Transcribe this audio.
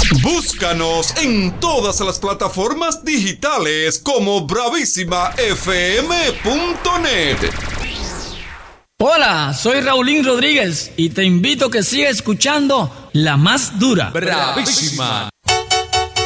Búscanos en todas las plataformas digitales como bravísimafm.net. Hola, soy Raulín Rodríguez y te invito a que sigas escuchando La Más Dura. Bravísima.